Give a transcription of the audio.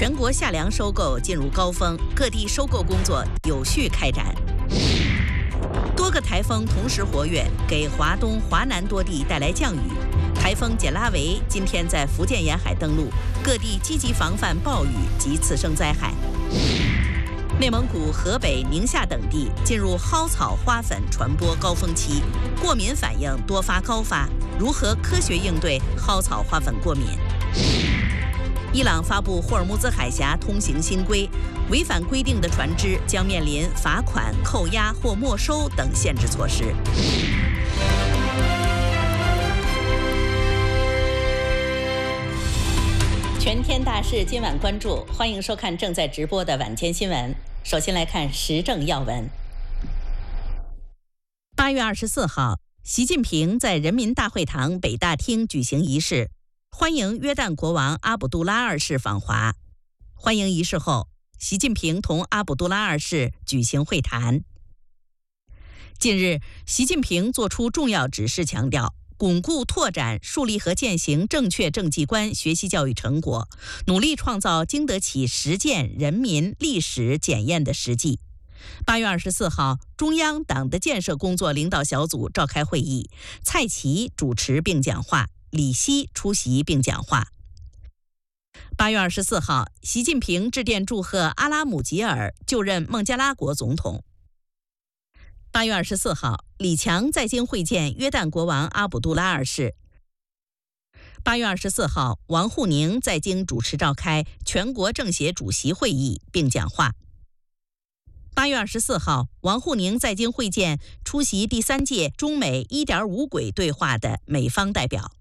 全国夏粮收购进入高峰，各地收购工作有序开展。多个台风同时活跃，给华东、华南多地带来降雨。台风简拉维今天在福建沿海登陆，各地积极防范暴雨及次生灾害。内蒙古、河北、宁夏等地进入蒿草花粉传播高峰期，过敏反应多发高发，如何科学应对蒿草花粉过敏？伊朗发布霍尔木兹海峡通行新规，违反规定的船只将面临罚款、扣押或没收等限制措施。全天大事今晚关注，欢迎收看正在直播的晚间新闻。首先来看时政要闻。8月24号，习近平在人民大会堂北大厅举行仪式，欢迎约旦国王阿卜杜拉二世访华。欢迎仪式后，习近平同阿卜杜拉二世举行会谈。近日，习近平作出重要指示，强调巩固拓展树立和践行正确政绩观学习教育成果，努力创造经得起实践人民历史检验的实际。8月24号，中央党的建设工作领导小组召开会议，蔡奇主持并讲话，李希出席并讲话。8月24号，习近平致电祝贺阿拉姆吉尔就任孟加拉国总统。8月24号，李强在京会见约旦国王阿卜杜拉二世。8月24号，王沪宁在京主持召开全国政协主席会议并讲话。8月24号，王沪宁在京会见出席第3届中美1.5轨对话的美方代表。